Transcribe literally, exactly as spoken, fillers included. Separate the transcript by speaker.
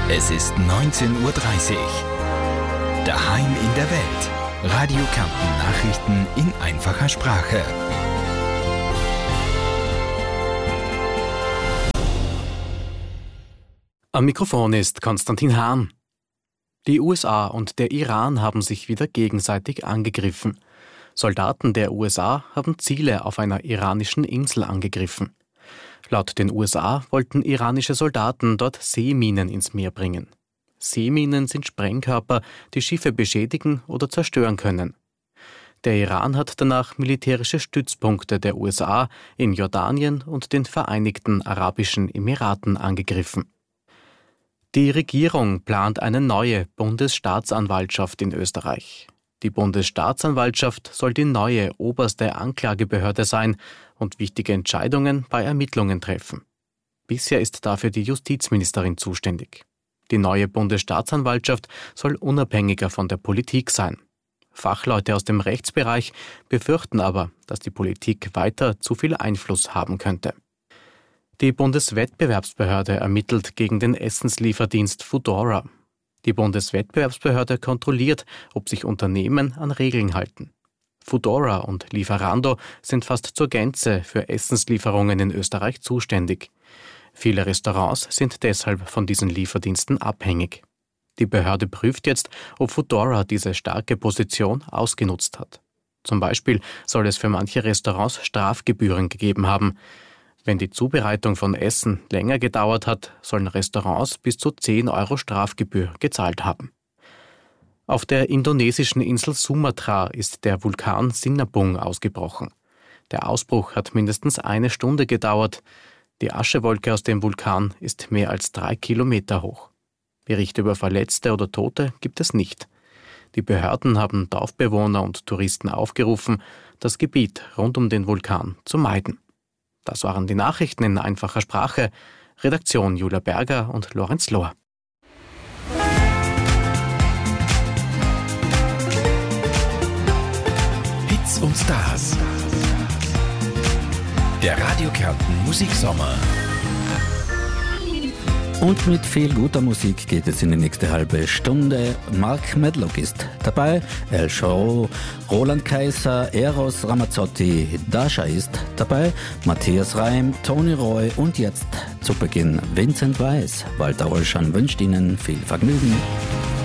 Speaker 1: Es ist neunzehn Uhr dreißig. Daheim in der Welt. Radio Kärnten Nachrichten in einfacher Sprache.
Speaker 2: Am Mikrofon ist Konstantin Hahn. Die U S A und der Iran haben sich wieder gegenseitig angegriffen. Soldaten der U S A haben Ziele auf einer iranischen Insel angegriffen. Laut den U S A wollten iranische Soldaten dort Seeminen ins Meer bringen. Seeminen sind Sprengkörper, die Schiffe beschädigen oder zerstören können. Der Iran hat danach militärische Stützpunkte der U S A in Jordanien und den Vereinigten Arabischen Emiraten angegriffen. Die Regierung plant eine neue Bundesstaatsanwaltschaft in Österreich. Die Bundesstaatsanwaltschaft soll die neue oberste Anklagebehörde sein und wichtige Entscheidungen bei Ermittlungen treffen. Bisher ist dafür die Justizministerin zuständig. Die neue Bundesstaatsanwaltschaft soll unabhängiger von der Politik sein. Fachleute aus dem Rechtsbereich befürchten aber, dass die Politik weiter zu viel Einfluss haben könnte. Die Bundeswettbewerbsbehörde ermittelt gegen den Essenslieferdienst Foodora. Die Bundeswettbewerbsbehörde kontrolliert, ob sich Unternehmen an Regeln halten. Foodora und Lieferando sind fast zur Gänze für Essenslieferungen in Österreich zuständig. Viele Restaurants sind deshalb von diesen Lieferdiensten abhängig. Die Behörde prüft jetzt, ob Foodora diese starke Position ausgenutzt hat. Zum Beispiel soll es für manche Restaurants Strafgebühren gegeben haben. Wenn die Zubereitung von Essen länger gedauert hat, sollen Restaurants bis zu zehn Euro Strafgebühr gezahlt haben. Auf der indonesischen Insel Sumatra ist der Vulkan Sinabung ausgebrochen. Der Ausbruch hat mindestens eine Stunde gedauert. Die Aschewolke aus dem Vulkan ist mehr als drei Kilometer hoch. Berichte über Verletzte oder Tote gibt es nicht. Die Behörden haben Dorfbewohner und Touristen aufgerufen, das Gebiet rund um den Vulkan zu meiden. Das waren die Nachrichten in einfacher Sprache. Redaktion Julia Berger und Lorenz Lohr.
Speaker 1: Hits und Stars. Der Radio Kärnten Musiksommer.
Speaker 3: Und mit viel guter Musik geht es in die nächste halbe Stunde. Mark Medlock ist dabei, El Choro, Roland Kaiser, Eros Ramazzotti, Dasha ist dabei, Matthias Reim, Tony Roy und jetzt zu Beginn Vincent Weiss. Walter Olschan wünscht Ihnen viel Vergnügen.